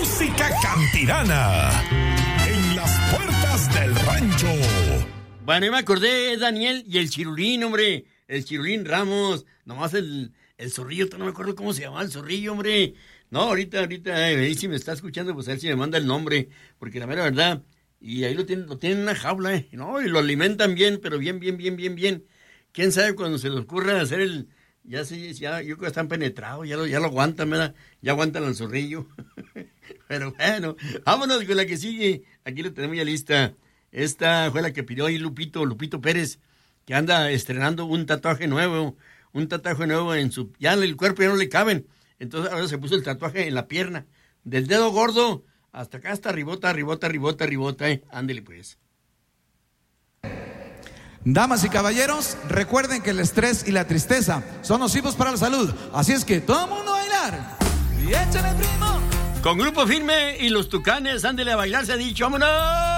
música campirana en las puertas del rancho. Bueno, yo me acordé, Daniel, y el Chirulín, hombre. El Chirulín Ramos. Nomás el zorrillo, no me acuerdo cómo se llamaba el zorrillo, hombre. No, ahorita, ahí si me está escuchando, pues a ver si me manda el nombre. Porque la mera verdad, y ahí lo tienen en una jaula, ¿no? Y lo alimentan bien, pero bien. ¿Quién sabe cuando se les ocurra hacer el... Ya yo creo que están penetrados, ya lo aguantan, ¿verdad? Ya aguantan al zorrillo. Pero bueno, vámonos con la que sigue. Aquí lo tenemos ya lista. Esta fue la que pidió ahí Lupito Pérez, que anda estrenando un tatuaje nuevo en su... Ya en el cuerpo ya no le caben. Entonces ahora se puso el tatuaje en la pierna. Del dedo gordo hasta acá, hasta ribota. Ándele pues. Damas y caballeros, recuerden que el estrés y la tristeza son nocivos para la salud. Así es que todo el mundo a bailar. Y échale, primo. Con Grupo Firme y los Tucanes, ándele a bailar, se ha dicho. ¡Vámonos!